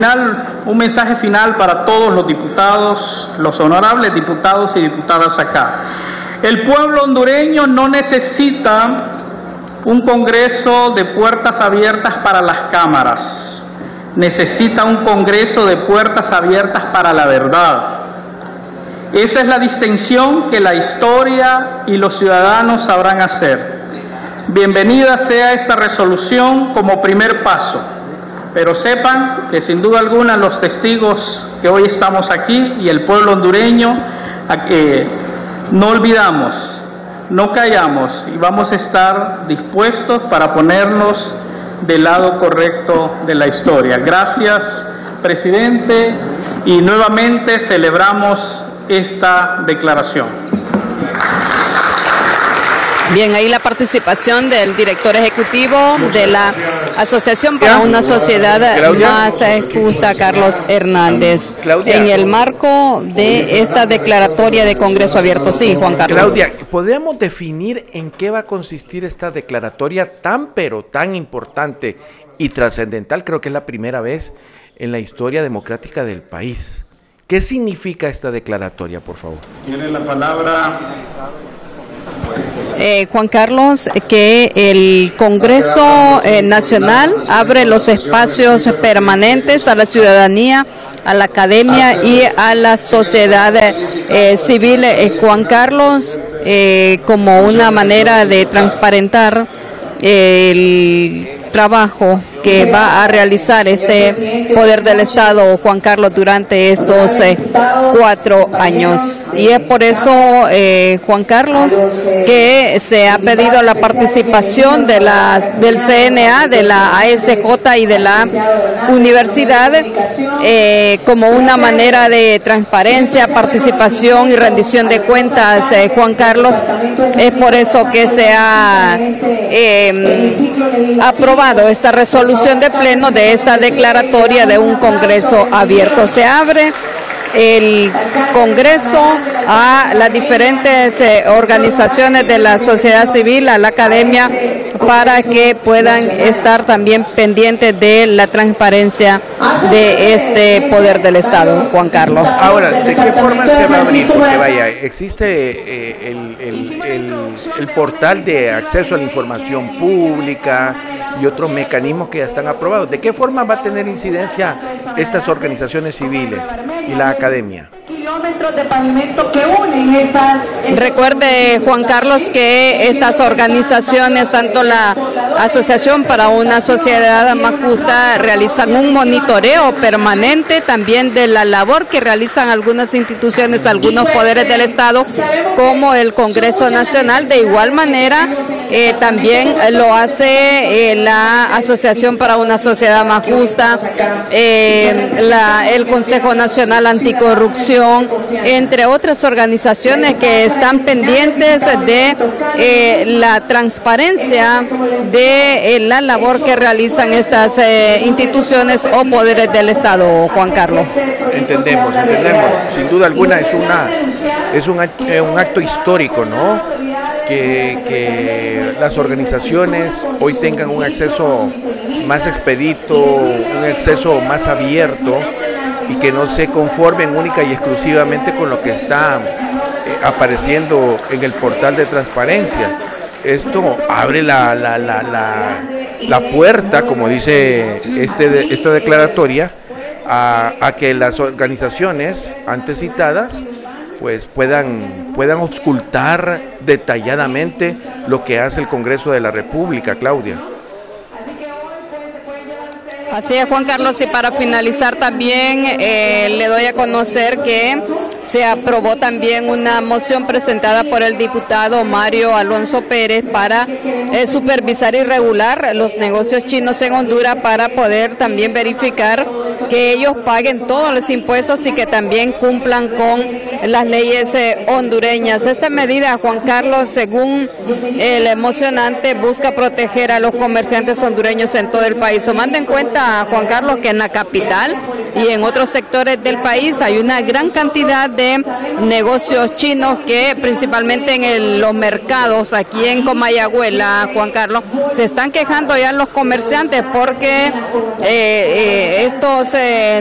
Un mensaje final para todos los diputados, los honorables diputados y diputadas acá. El pueblo hondureño no necesita un Congreso de puertas abiertas para las cámaras, necesita un Congreso de puertas abiertas para la verdad. Esa es la distinción que la historia y los ciudadanos sabrán hacer. Bienvenida sea esta resolución como primer paso. Pero sepan que sin duda alguna los testigos que hoy estamos aquí y el pueblo hondureño, no olvidamos, no callamos y vamos a estar dispuestos para ponernos del lado correcto de la historia. Gracias, presidente, y nuevamente celebramos esta declaración. Bien, ahí la participación del director ejecutivo de la Asociación para una Sociedad Más Justa, Carlos Hernández. En el marco de esta declaratoria de Congreso Abierto. Sí, Juan Carlos. Claudia, ¿podemos definir en qué va a consistir esta declaratoria tan pero tan importante y trascendental? Creo que es la primera vez en la historia democrática del país. ¿Qué significa esta declaratoria, por favor? Tiene la palabra... Juan Carlos, que el Congreso Nacional abre los espacios permanentes a la ciudadanía, a la academia y a la sociedad civil, Juan Carlos, como una manera de transparentar el trabajo que va a realizar este Poder del Estado, Juan Carlos, durante estos 4 años. Y es por eso, Juan Carlos, que se ha pedido la participación de del CNA, de la ASJ y de la universidad como una manera de transparencia, participación y rendición de cuentas, Juan Carlos. Es por eso que se ha aprobado esta resolución de pleno de esta declaratoria de un Congreso abierto. Se abre el Congreso a las diferentes organizaciones de la sociedad civil, a la academia, para que puedan estar también pendientes de la transparencia de este Poder del Estado, Juan Carlos. Ahora, ¿de qué forma se va a abrir? Porque vaya, existe el portal de acceso a la información pública y otros mecanismos que ya están aprobados. ¿De qué forma va a tener incidencia estas organizaciones civiles y la academia? Kilómetros de pavimento que unen estas... Recuerde, Juan Carlos, que estas organizaciones, tanto la Asociación para una Sociedad Más Justa, realizan un monitoreo permanente también de la labor que realizan algunas instituciones, algunos poderes del Estado, como el Congreso Nacional. De igual manera, también lo hace la Asociación para una Sociedad Más Justa, el Consejo Nacional Anticorrupción, entre otras organizaciones que están pendientes de la transparencia de la labor que realizan estas instituciones o poderes del Estado, Juan Carlos. Entendemos. Sin duda alguna es un acto histórico, ¿no? Que las organizaciones hoy tengan un acceso más expedito, un acceso más abierto, y que no se conformen única y exclusivamente con lo que está apareciendo en el portal de transparencia. Esto abre la puerta, como dice esta declaratoria, a que las organizaciones antes citadas pues puedan auscultar detalladamente lo que hace el Congreso de la República, Claudia. Así es, Juan Carlos, y para finalizar también le doy a conocer que se aprobó también una moción presentada por el diputado Mario Alonso Pérez para supervisar y regular los negocios chinos en Honduras, para poder también verificar que ellos paguen todos los impuestos y que también cumplan con las leyes hondureñas. Esta medida, Juan Carlos, según el mocionante, busca proteger a los comerciantes hondureños en todo el país, tomando en cuenta, Juan Carlos, que en la capital y en otros sectores del país hay una gran cantidad de negocios chinos que principalmente en los mercados aquí en Comayagüela, Juan Carlos, se están quejando ya los comerciantes porque estos